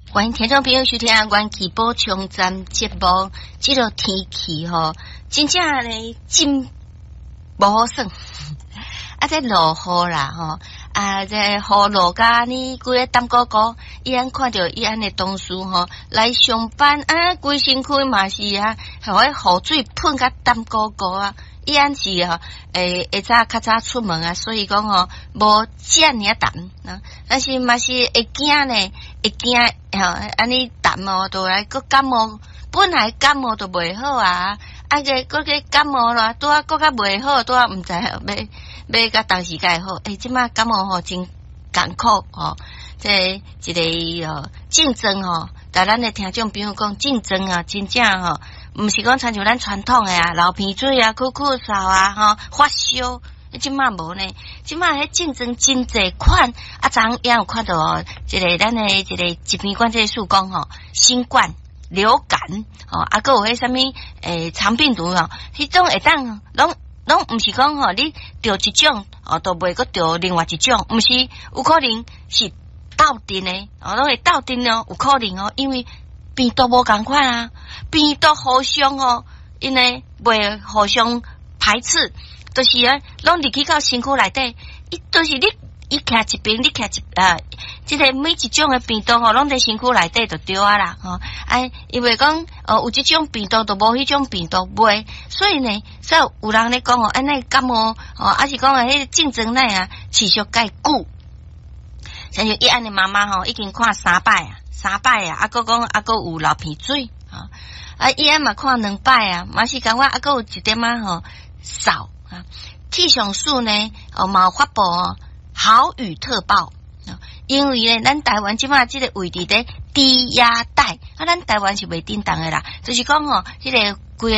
欢迎听众朋友收听元气补充站节目。这个天气吼，真正咧真无好算。在落雨啦吼，在雨落甲呢，规个淡高高，伊安看到伊安的同事吼来上班规身躯嘛是互迄雨水喷甲淡高高啊。伊安是会早较早出门所以讲无遮尔淡但是嘛是会惊呢，会惊安尼淡都来个感冒，本来感冒都袂好个感冒啦，拄啊个较袂好，拄啊毋知要甲当时会好，即摆感冒真艰苦这一个竞争甲咱的听众朋友讲竞争真正毋是讲参像咱传统的流鼻水咳嗽发烧，即摆无呢，即摆迄竞争真济款昨也有看到一个咱的一个疾病管制署讲新冠、流感还有迄什么肠病毒迄种会当拢毋是讲你得一种都袂个得另外一种，毋是有可能是斗阵的拢会斗阵有可能因为病毒无共款病毒互相因为袂互相排斥，就是拢入去到身躯内底，伊就是伊徛一边，你徛即个每一种的病毒拢在身躯内底就对啦因为讲有即种病毒就无迄种病毒袂，所以呢，所以有人咧讲那感冒是讲迄竞争持续介久，像伊安的妈妈已经看3摆还讲还有流鼻水伊安嘛看2摆嘛是感觉还有一点少气象署呢嘛有发布豪雨特报因为呢咱台湾即马即个位置咧低压带咱台湾是袂叮当的啦，就是讲迄个